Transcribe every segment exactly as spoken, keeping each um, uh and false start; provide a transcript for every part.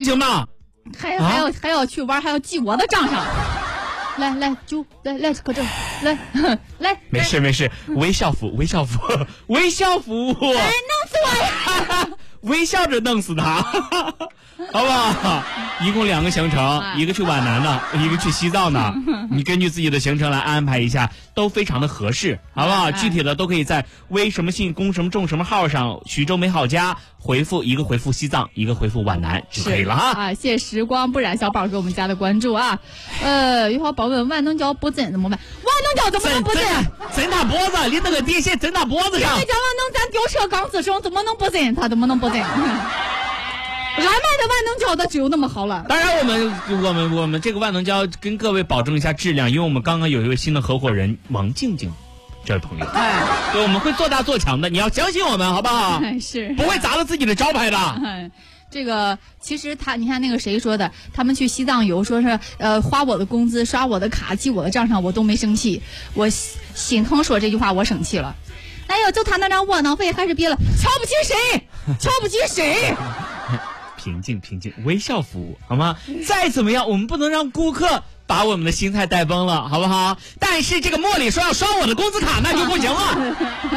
情吗？ 还还要、啊、还要去玩，还要记我的账上。来来，就来来可这来来， 没事没事，微笑服微笑服微笑服务，哎， 弄死我呀！ 微笑着弄死他，好不好？一共两个行程，一个去皖南的，一个去西藏的，你根据自己的行程来安排一下，都非常的合适，好不好？具体的都可以在微什么信公什么众什么号上，徐州美好家回复一个回复西藏，一个回复皖南就可以了哈。 啊，谢谢时光不染小宝给我们家的关注啊。呃，有好宝问万能胶不针怎么办？万能胶怎么能不针？ 针他脖子，你那个电线针他脖子上。 你讲万能咱吊车钢丝绳怎么能不针？他怎么能不针？俺卖的万能胶的只有那么好了。 当然我们我们我们这个万能胶跟各位保证一下质量，因为我们刚刚有一位新的合伙人王静静这位朋友，哎，对，我们会做大做强的，你要相信我们好不好？ 是不会砸了自己的招牌的。 哎，这个其实他，你看那个谁说的，他们去西藏游，说是呃花我的工资，刷我的卡，记我的账上，我都没生气。我心疼说这句话，我生气了。哎呦，就他那张窝囊废，还是别了，瞧不起谁？瞧不起谁？ 平静平静，微笑服务好吗？再怎么样，我们不能让顾客把我们的心态带崩了，好不好？但是这个茉莉说要刷我的工资卡，那就不行了。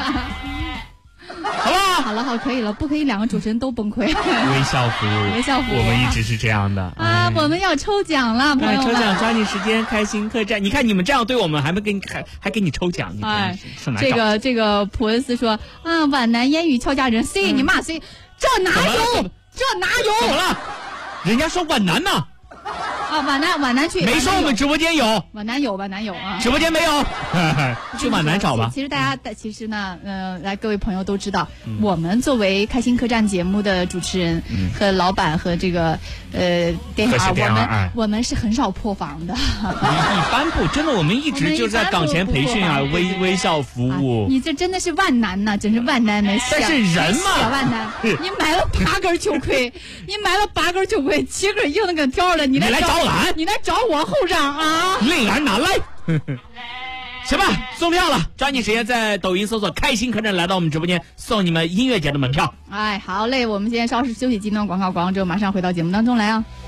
好不好？ 好了，好，可以了，不可以两个主持人都崩溃。 微笑服务， 微笑服务， 我们一直是这样的啊！我们要抽奖了，朋友们， 抽奖抓紧时间，开心客栈。你看你们这样对我们，还没给你还还给你抽奖，你哎，这个这个普恩斯说啊，皖南烟雨俏佳人，谁你骂谁？这哪有？这哪有？ 怎么了？人家说皖南呢。 啊，皖南皖南去， 没说我们直播间有， 皖南有，皖南有啊， 直播间没有，去皖南找吧。 其实大家，其实呢，呃，来各位朋友都知道，嗯、我们作为开心客栈节目的主持人和老板和这个呃电话，我们我们是很少破防的。 一般不，真的，我们一直就在岗前培训啊，微微笑服务、 啊。你这真的是万难呐，真是万难没但是人嘛， 小万难，你买了八根秋葵，你买了八根秋葵，七根硬的跟条的，你来找。你来找我后账啊！ 令俺哪来？行吧，送票了，抓紧时间在抖音搜索“开心客栈”，来到我们直播间送你们音乐节的门票。 哎，好嘞，我们先稍事休息，几段广告，广告之后马上回到节目当中来啊。